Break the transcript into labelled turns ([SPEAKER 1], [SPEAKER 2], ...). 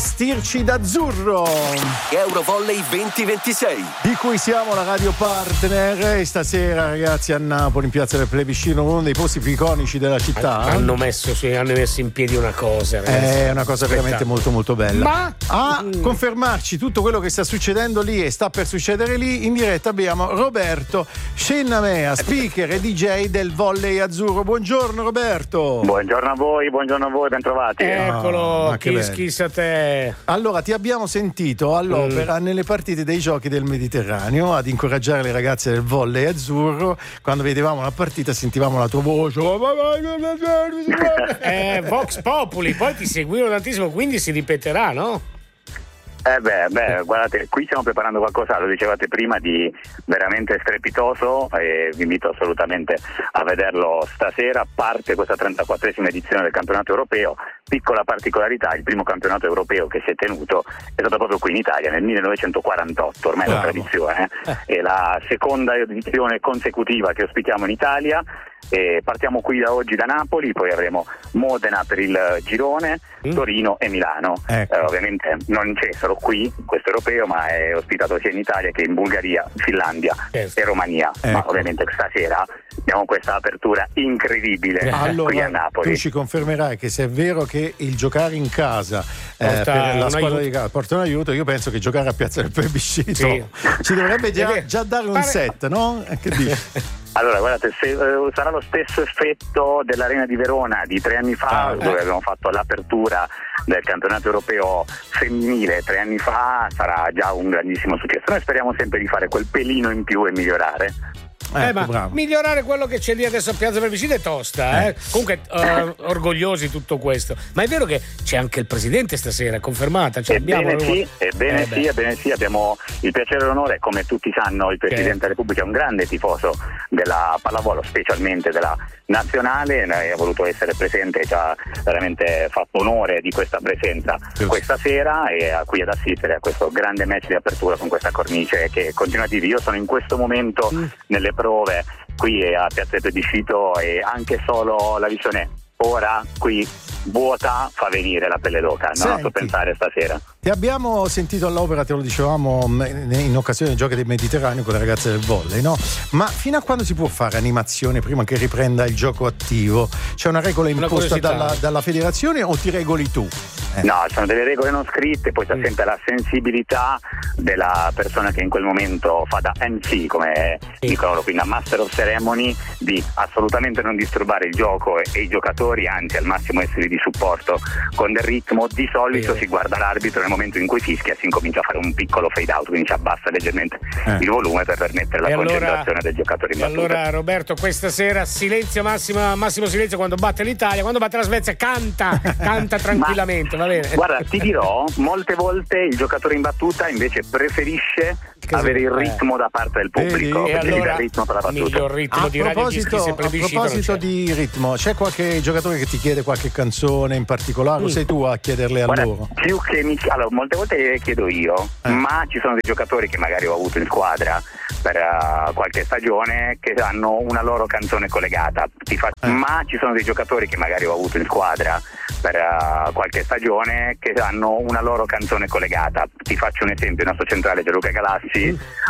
[SPEAKER 1] vestirci d'azzurro.
[SPEAKER 2] Eurovolley 2026,
[SPEAKER 1] di cui siamo la radio partner, e stasera ragazzi a Napoli in piazza del Plebiscino, uno dei posti più iconici della città.
[SPEAKER 3] Hanno messo in piedi una cosa, ragazzi.
[SPEAKER 1] È una cosa veramente molto molto bella.
[SPEAKER 3] Ma
[SPEAKER 1] a confermarci tutto quello che sta succedendo lì e sta per succedere lì, in diretta abbiamo Roberto Scennamea, speaker e DJ del volley azzurro. Buongiorno Roberto.
[SPEAKER 4] Buongiorno a voi, ben trovati.
[SPEAKER 3] Eccolo, kiss a te.
[SPEAKER 1] Allora, ti abbiamo sentito all'opera nelle partite dei giochi del Mediterraneo ad incoraggiare le ragazze del volley azzurro. Quando vedevamo la partita sentivamo la tua voce.
[SPEAKER 3] Vox Populi, poi ti seguirono tantissimo, quindi si ripeterà, no?
[SPEAKER 4] Guardate, qui stiamo preparando qualcosa, lo dicevate prima, di veramente strepitoso, e vi invito assolutamente a vederlo stasera. Parte questa 34esima edizione del campionato europeo. Piccola particolarità: il primo campionato europeo che si è tenuto è stato proprio qui in Italia nel 1948, ormai è una tradizione, è la seconda edizione consecutiva che ospitiamo in Italia. E partiamo qui da oggi da Napoli, poi avremo Modena per il girone, Torino e Milano. Ovviamente non c'è solo qui questo europeo, ma è ospitato sia in Italia che in Bulgaria, Finlandia e Romania. Ma ovviamente stasera abbiamo questa apertura incredibile qui a Napoli.
[SPEAKER 1] Tu ci confermerai che se è vero che il giocare in casa per la squadra di casa porta un aiuto, io penso che giocare a Piazza del Plebiscito ci dovrebbe già dare un set, no? Che dici?
[SPEAKER 4] Allora, guardate, sarà lo stesso effetto dell'Arena di Verona di 3 anni fa, dove abbiamo fatto l'apertura del campionato europeo femminile 3 anni fa. Sarà già un grandissimo successo. Noi speriamo sempre di fare quel pelino in più e migliorare.
[SPEAKER 3] Ma
[SPEAKER 1] bravo.
[SPEAKER 3] migliorare quello che c'è lì adesso a Piazza Plebiscito è tosta, Comunque orgogliosi di tutto questo. Ma è vero che c'è anche il presidente stasera, confermata?
[SPEAKER 4] Ebbene sì, abbiamo il piacere e l'onore. Come tutti sanno, il Presidente della Repubblica è un grande tifoso della pallavolo, specialmente della nazionale. Ha voluto essere presente e ci ha veramente fatto onore di questa presenza questa sera, e a qui ad assistere a questo grande match di apertura con questa cornice che è continuativa. Io sono in questo momento nelle prove qui a Piazza del Plebiscito, e anche solo la visione ora qui vuota fa venire la pelle d'oca. Non oso pensare stasera.
[SPEAKER 1] Ti abbiamo sentito all'opera, te lo dicevamo in occasione dei giochi del Mediterraneo con le ragazze del volley, no? Ma fino a quando si può fare animazione prima che riprenda il gioco attivo? C'è una regola imposta dalla federazione o ti regoli tu?
[SPEAKER 4] No, sono delle regole non scritte, poi c'è sempre la sensibilità della persona che in quel momento fa da MC, come dicono loro, quindi a Master of Ceremony, di assolutamente non disturbare il gioco e i giocatori, anzi al massimo essere di supporto con del ritmo. Di solito si guarda l'arbitro nel momento in cui fischia, si incomincia a fare un piccolo fade out, quindi si abbassa leggermente il volume per permettere la concentrazione del giocatore in battuta.
[SPEAKER 3] Allora Roberto, questa sera silenzio, massimo silenzio quando batte l'Italia, quando batte la Svezia canta tranquillamente. Va bene.
[SPEAKER 4] Guarda, ti dirò, molte volte il giocatore in battuta invece preferisce avere il ritmo da parte del pubblico,
[SPEAKER 3] e allora
[SPEAKER 4] il ritmo per la battuta.
[SPEAKER 3] miglior ritmo di
[SPEAKER 1] A proposito di ritmo, c'è qualche giocatore che ti chiede qualche canzone in particolare, o sei tu a chiederle a loro?
[SPEAKER 4] Più che allora, molte volte le chiedo io, ma ci sono dei giocatori che magari ho avuto in squadra per qualche stagione che hanno una loro canzone collegata. Ma ci sono dei giocatori che magari ho avuto in squadra per qualche stagione che hanno una loro canzone collegata. Ti faccio un esempio: il nostro centrale Gianluca Galassi